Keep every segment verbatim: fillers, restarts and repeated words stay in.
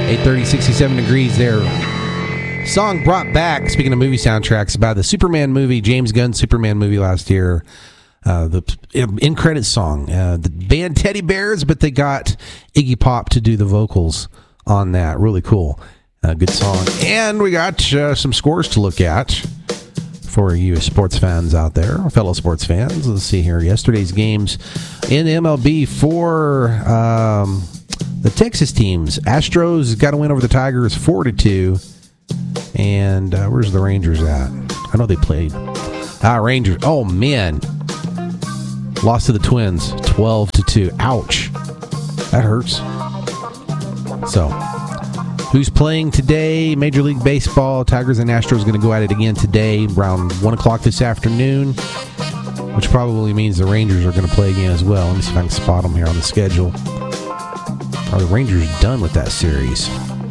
eight thirty, sixty-seven degrees there. Song brought back, speaking of movie soundtracks, about the Superman movie, James Gunn's Superman movie last year. Uh, the in credit song. Uh, the band Teddy Bears, but they got Iggy Pop to do the vocals on that. Really cool. Uh, good song. And we got uh, some scores to look at for you sports fans out there, fellow sports fans. Let's see here. Yesterday's games in M L B for um, the Texas teams. Astros got a win over the Tigers four to two. And uh, where's the Rangers at? I know they played. Ah, Rangers. Oh, man. Lost to the Twins twelve to two. Ouch. That hurts. So, who's playing today? Major League Baseball. Tigers and Astros going to go at it again today around one o'clock this afternoon, which probably means the Rangers are going to play again as well. Let me see if I can spot them here on the schedule. Are the Rangers done with that series?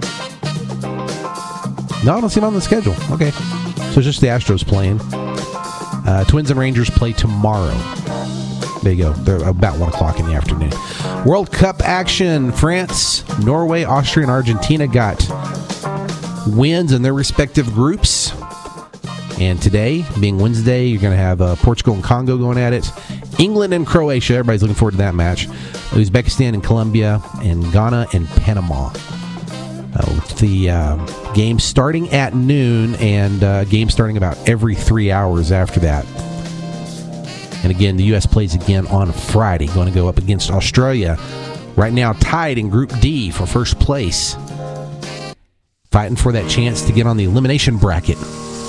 No, I don't see them on the schedule. Okay. So it's just the Astros playing. Uh, Twins and Rangers play tomorrow. There you go. They're about one o'clock in the afternoon. World Cup action. France, Norway, Austria, and Argentina got wins in their respective groups. And today, being Wednesday, you're going to have uh, Portugal and Congo going at it. England and Croatia. Everybody's looking forward to that match. Uzbekistan and Colombia. And Ghana and Panama. Uh, the uh, game starting at noon, and uh, game starting about every three hours after that. And again, the U S plays again on Friday, going to go up against Australia. Right now tied in Group D for first place. Fighting for that chance to get on the elimination bracket